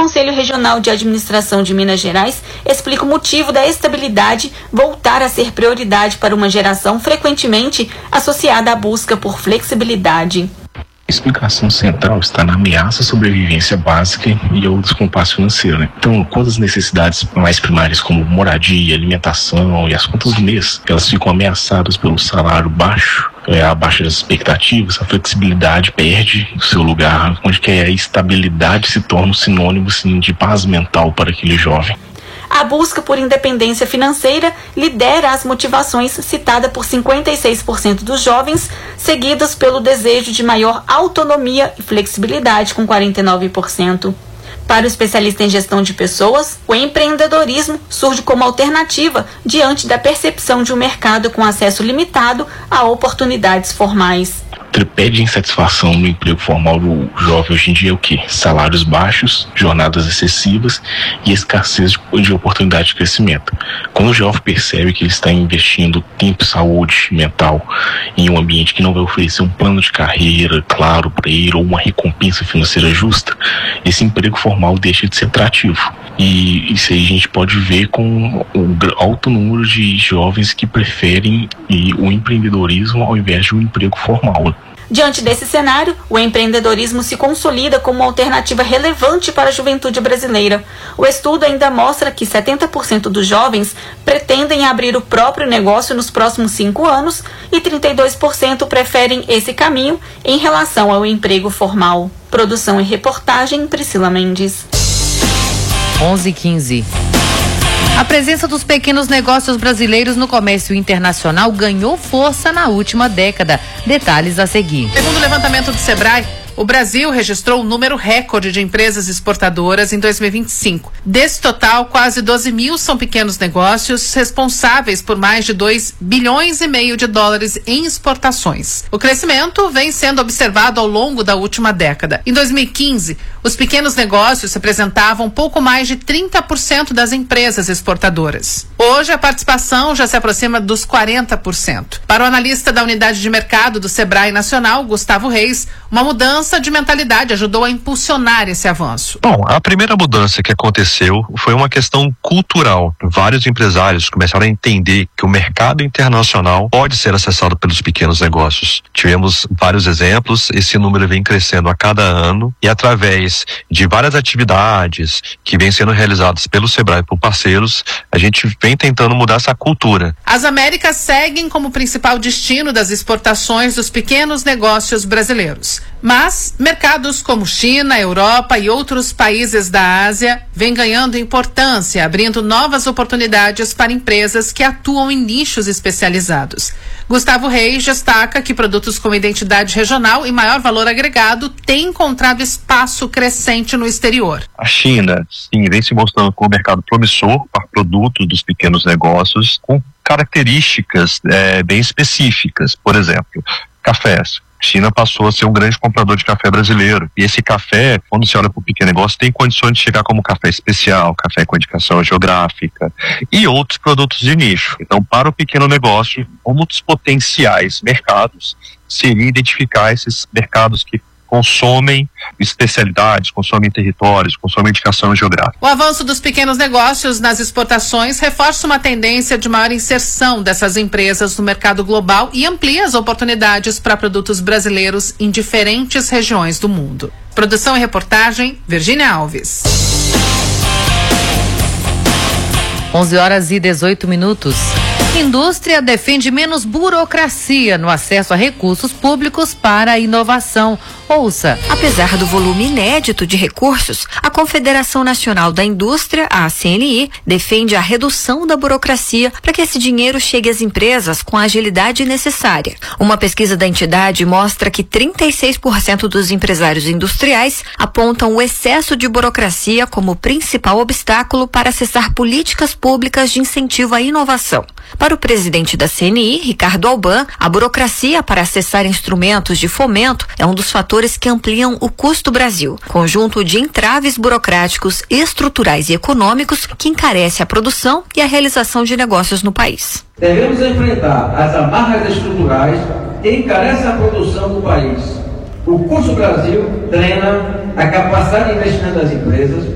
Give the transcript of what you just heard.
Conselho Regional de Administração de Minas Gerais explica o motivo da estabilidade voltar a ser prioridade para uma geração frequentemente associada à busca por flexibilidade. A explicação central está na ameaça à sobrevivência básica e ao descompasso financeiro, né? Então, quando as necessidades mais primárias como moradia, alimentação e as contas do mês, elas ficam ameaçadas pelo salário baixo, abaixo das expectativas, a flexibilidade perde o seu lugar, onde que a estabilidade se torna um sinônimo de paz mental para aquele jovem. A busca por independência financeira lidera as motivações citada por 56% dos jovens, seguidas pelo desejo de maior autonomia e flexibilidade, com 49%. Para o especialista em gestão de pessoas, o empreendedorismo surge como alternativa diante da percepção de um mercado com acesso limitado a oportunidades formais. O tripé de insatisfação no emprego formal do jovem hoje em dia é o quê? Salários baixos, jornadas excessivas e escassez de oportunidade de crescimento. Quando o jovem percebe que ele está investindo tempo e saúde mental em um ambiente que não vai oferecer um plano de carreira claro para ele ou uma recompensa financeira justa, esse emprego formal deixa de ser atrativo. E isso aí a gente pode ver com o alto número de jovens que preferem o empreendedorismo ao invés de um emprego formal. Diante desse cenário, o empreendedorismo se consolida como uma alternativa relevante para a juventude brasileira. O estudo ainda mostra que 70% dos jovens pretendem abrir o próprio negócio nos próximos 5 anos e 32% preferem esse caminho em relação ao emprego formal. Produção e reportagem, Priscila Mendes. 11h15. A presença dos pequenos negócios brasileiros no comércio internacional ganhou força na última década. Detalhes a seguir. Segundo o levantamento do Sebrae, o Brasil registrou um número recorde de empresas exportadoras em 2025. Desse total, quase 12 mil são pequenos negócios responsáveis por mais de 2,5 bilhões de dólares em exportações. O crescimento vem sendo observado ao longo da última década. Em 2015, os pequenos negócios representavam pouco mais de 30% das empresas exportadoras. Hoje, a participação já se aproxima dos 40%. Para o analista da unidade de mercado do Sebrae Nacional, Gustavo Reis, uma mudança de mentalidade ajudou a impulsionar esse avanço. Bom, a primeira mudança que aconteceu foi uma questão cultural. Vários empresários começaram a entender que o mercado internacional pode ser acessado pelos pequenos negócios. Tivemos vários exemplos, esse número vem crescendo a cada ano e através de várias atividades que vêm sendo realizadas pelo Sebrae e por parceiros, a gente vem tentando mudar essa cultura. As Américas seguem como principal destino das exportações dos pequenos negócios brasileiros. Mas mercados como China, Europa e outros países da Ásia vêm ganhando importância, abrindo novas oportunidades para empresas que atuam em nichos especializados. Gustavo Reis destaca que produtos com identidade regional e maior valor agregado têm encontrado espaço crescente no exterior. A China, sim, vem se mostrando como um mercado promissor para produtos dos pequenos negócios com características bem específicas. Por exemplo, cafés. A China passou a ser um grande comprador de café brasileiro. E esse café, quando se olha para o pequeno negócio, tem condições de chegar como café especial, café com indicação geográfica e outros produtos de nicho. Então, para o pequeno negócio, um dos potenciais mercados seria identificar esses mercados que consomem especialidades, consomem territórios, consomem indicação geográfica. O avanço dos pequenos negócios nas exportações reforça uma tendência de maior inserção dessas empresas no mercado global e amplia as oportunidades para produtos brasileiros em diferentes regiões do mundo. Produção e reportagem, Virgínia Alves. 11h18. Indústria defende menos burocracia no acesso a recursos públicos para a inovação. Ouça. Apesar do volume inédito de recursos, a Confederação Nacional da Indústria, a CNI, defende a redução da burocracia para que esse dinheiro chegue às empresas com a agilidade necessária. Uma pesquisa da entidade mostra que 36% dos empresários industriais apontam o excesso de burocracia como principal obstáculo para acessar políticas públicas de incentivo à inovação. Para o presidente da CNI, Ricardo Alban, a burocracia para acessar instrumentos de fomento é um dos fatores que ampliam o custo Brasil, conjunto de entraves burocráticos, estruturais e econômicos que encarece a produção e a realização de negócios no país. Devemos enfrentar as amarras estruturais que encarecem a produção do país. O custo Brasil drena a capacidade de investimento das empresas,